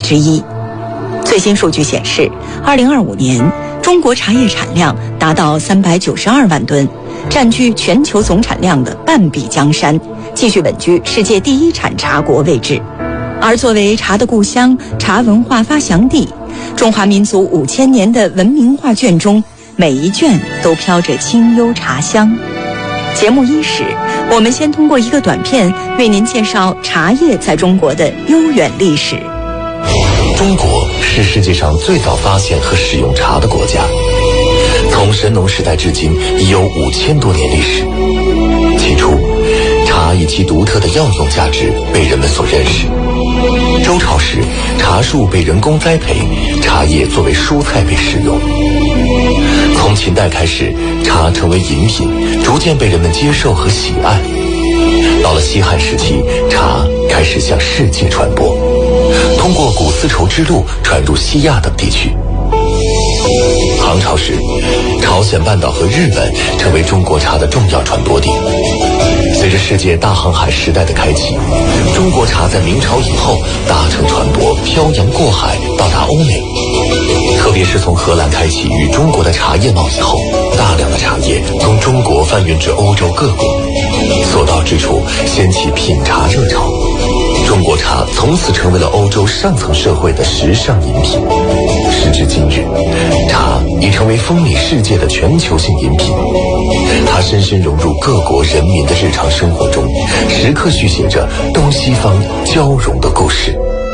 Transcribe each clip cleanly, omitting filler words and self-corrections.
之一。最新数据显示，2025年中国茶叶产量达到392万吨，占据全球总产量的半壁江山，继续稳居世界第一产茶国位置。而作为茶的故乡、茶文化发祥地，中华民族5000年的文明画卷中，每一卷都飘着清幽茶香。节目伊始，我们先通过一个短片为您介绍茶叶在中国的悠远历史。 中国是世界上最早发现和使用茶的国家，从神农时代至今已有5000多年历史。起初，茶以其独特的药用价值被人们所认识。周朝时，茶树被人工栽培，茶叶作为蔬菜被食用。从秦代开始，茶成为饮品，逐渐被人们接受和喜爱。到了西汉时期，茶开始向世界传播，通过古丝绸之路传入西亚等地区。唐朝时，朝鲜半岛和日本成为中国茶的重要传播地。随着世界大航海时代的开启，中国茶在明朝以后大乘传播，漂洋过海到达欧美。特别是从荷兰开启与中国的茶叶贸易后，大量的茶叶从中国贩运至欧洲各国，所到之处掀起品茶热潮。中国茶从此成为了欧洲上层社会的时尚饮品。时至今日，茶已成为风靡世界的全球性饮品。它深深融入各国人民的日常生活中，时刻续写着东西方交融的故事。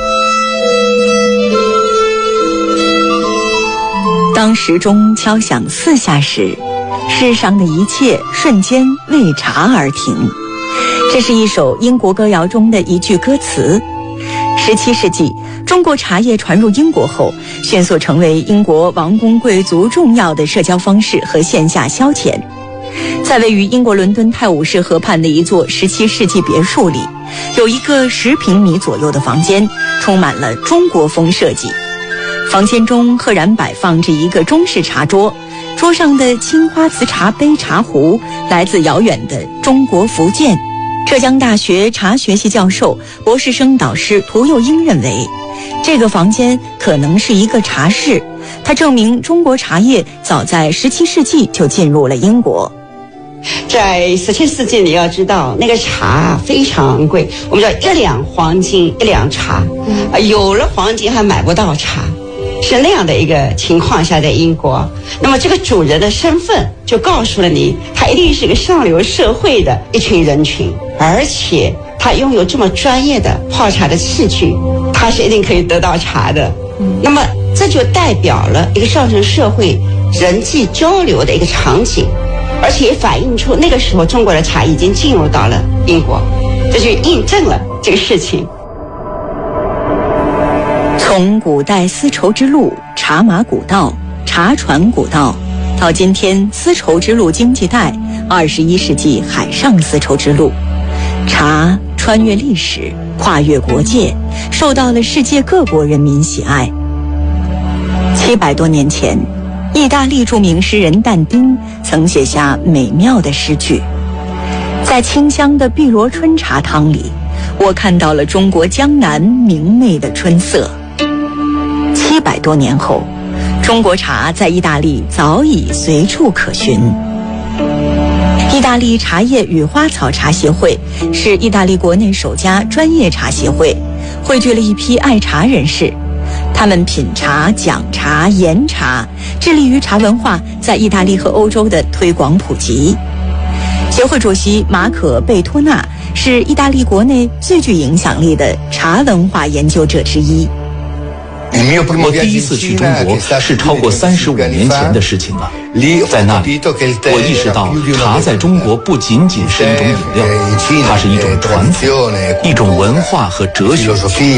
当时钟敲响4下时，世上的一切瞬间为茶而停。这是一首英国歌谣中的一句歌词。17世纪，中国茶叶传入英国后，迅速成为英国王公贵族重要的社交方式和线下消遣。在位于英国伦敦泰晤士河畔的一座17世纪别墅里，有一个10平米左右的房间，充满了中国风设计。房间中赫然摆放着一个中式茶桌，桌上的青花瓷茶杯、茶壶来自遥远的中国福建。浙江大学茶学系教授、博士生导师涂佑英认为，这个房间可能是一个茶室，它证明中国茶叶早在17世纪就进入了英国。 在17世纪，你要知道那个茶非常昂贵，我们叫1两黄金1两茶，有了黄金还买不到茶，是那样的一个情况下，在英国，那么这个主人的身份就告诉了你，他一定是个上流社会的一群人群，而且他拥有这么专业的泡茶的器具，他是一定可以得到茶的。那么这就代表了一个上层社会人际交流的一个场景，而且也反映出那个时候中国的茶已经进入到了英国，这就印证了这个事情。 从古代丝绸之路、茶马古道、茶船古道，到今天丝绸之路经济带、21世纪海上丝绸之路，茶穿越历史，跨越国界，受到了世界各国人民喜爱。700多年前，意大利著名诗人但丁曾写下美妙的诗句：在清香的碧螺春茶汤里，我看到了中国江南明媚的春色。700多年后，中国茶在意大利早已随处可寻。意大利茶叶与花草茶协会是意大利国内首家专业茶协会，汇聚了一批爱茶人士。他们品茶、讲茶、研茶，致力于茶文化在意大利和欧洲的推广普及。协会主席马可·贝托纳是意大利国内最具影响力的茶文化研究者之一。 我第一次去中国是超过35年前的事情了，在那里我意识到茶在中国不仅仅是一种饮料，它是一种传统，一种文化和哲学。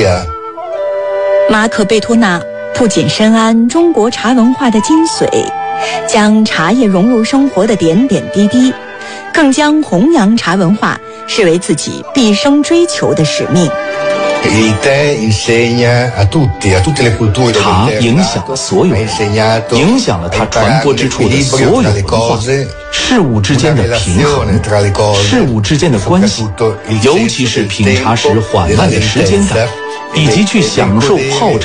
马可·贝托纳不仅深谙中国茶文化的精髓，将茶叶融入生活的点点滴滴，更将弘扬茶文化视为自己毕生追求的使命。 茶影响了所有人，影响了它传播之处的所有文化，事物之间的平衡，事物之间的关系，尤其是品茶时缓慢的时间感，以及去享受泡茶